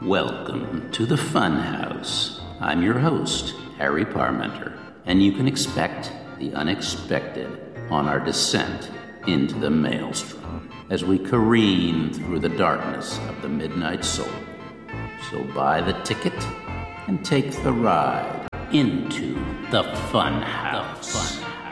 Welcome to the Funhouse. I'm your host, Harry Parmenter, and you can expect the unexpected on our descent into the maelstrom as we careen through the darkness of the midnight soul. So buy the ticket and take the ride into the Funhouse.